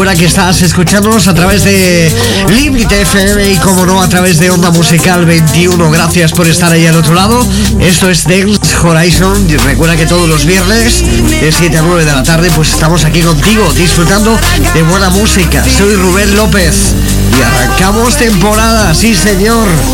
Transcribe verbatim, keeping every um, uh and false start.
Recuerda que estás escuchándonos a través de Límite F M y, como no, a través de Onda Musical veintiuno. Gracias por estar ahí al otro lado. Esto es Dance Horizon. Y recuerda que todos los viernes de siete a nueve de la tarde pues estamos aquí contigo disfrutando de buena música. Soy Rubén López y arrancamos temporada, sí señor.